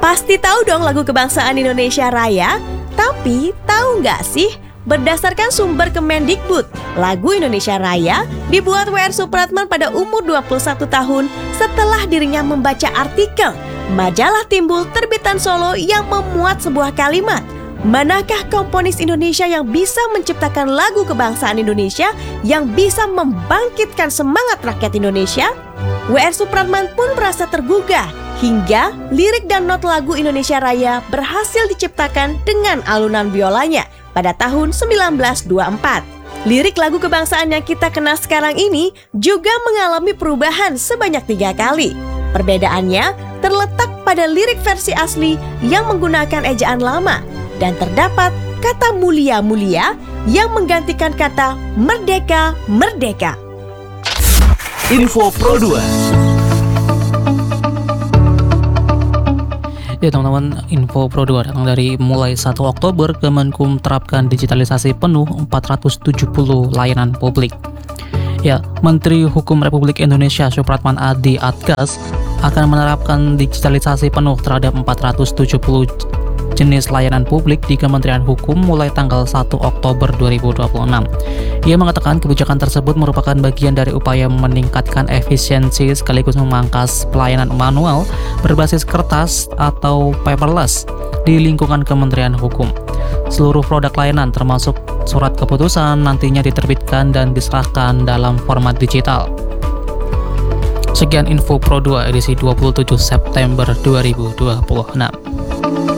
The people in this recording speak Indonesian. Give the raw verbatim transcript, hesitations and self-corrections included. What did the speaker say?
Pasti tahu dong lagu kebangsaan Indonesia Raya? Tapi tahu nggak sih, berdasarkan sumber Kemendikbud, lagu Indonesia Raya dibuat W R Supratman pada umur dua puluh satu tahun setelah dirinya membaca artikel majalah Timbul terbitan Solo yang memuat sebuah kalimat, "Manakah komponis Indonesia yang bisa menciptakan lagu kebangsaan Indonesia yang bisa membangkitkan semangat rakyat Indonesia?" W R Supratman pun merasa tergugah hingga lirik dan not lagu Indonesia Raya berhasil diciptakan dengan alunan biolanya pada tahun seribu sembilan ratus dua puluh empat. Lirik lagu kebangsaan yang kita kenal sekarang ini juga mengalami perubahan sebanyak tiga kali. Perbedaannya terletak pada lirik versi asli yang menggunakan ejaan lama dan terdapat kata mulia-mulia yang menggantikan kata merdeka-merdeka. Info Pro dua. Ya teman-teman, Info Pro dua datang dari mulai satu Oktober Kemenkum terapkan digitalisasi penuh empat ratus tujuh puluh layanan publik. Ya, Menteri Hukum Republik Indonesia Supratman Adi Adgas akan menerapkan digitalisasi penuh terhadap empat ratus tujuh puluh jenis layanan publik di Kementerian Hukum mulai tanggal satu Oktober dua ribu dua puluh enam. Ia mengatakan kebijakan tersebut merupakan bagian dari upaya meningkatkan efisiensi sekaligus memangkas pelayanan manual berbasis kertas atau paperless di lingkungan Kementerian Hukum. Seluruh produk layanan termasuk surat keputusan nantinya diterbitkan dan diserahkan dalam format digital. Sekian Info Pro dua edisi dua puluh tujuh September dua ribu dua puluh enam.